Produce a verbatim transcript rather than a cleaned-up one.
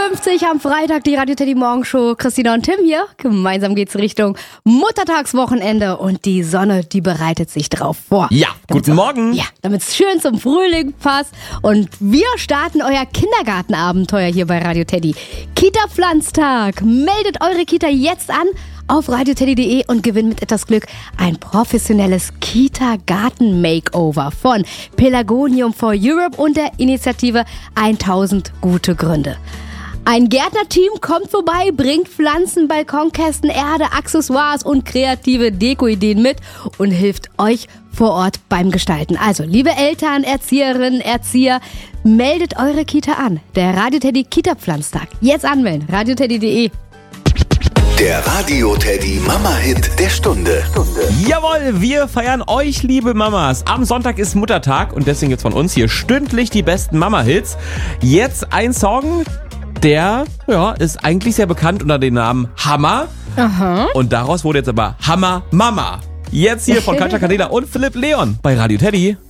fünfzig am Freitag, die Radio Teddy Morgenshow. Christina und Tim hier. Gemeinsam geht's Richtung Muttertagswochenende und die Sonne, die bereitet sich drauf vor. Ja, guten auch, Morgen. Ja, damit es schön zum Frühling passt. Und wir starten euer Kindergartenabenteuer hier bei Radio Teddy. Kita-Pflanztag. Meldet eure Kita jetzt an auf radioteddy punkt de und gewinnt mit etwas Glück ein professionelles Kita-Garten-Makeover von Pelagonium for Europe und der Initiative tausend gute Gründe. Ein Gärtnerteam kommt vorbei, bringt Pflanzen, Balkonkästen, Erde, Accessoires und kreative Dekoideen mit und hilft euch vor Ort beim Gestalten. Also, liebe Eltern, Erzieherinnen, Erzieher, meldet eure Kita an. Der Radio Teddy Kita-Pflanztag. Jetzt anmelden, radioteddy punkt de. Der Radio Teddy Mama-Hit der Stunde. Jawohl, wir feiern euch, liebe Mamas. Am Sonntag ist Muttertag und deswegen gibt's von uns hier stündlich die besten Mama-Hits. Jetzt ein Song, der ja, ist eigentlich sehr bekannt unter dem Namen Hammer. Aha. Und daraus wurde jetzt aber Hammer Mama. Jetzt hier von Katja Kaneda und Philipp Leon bei Radio Teddy.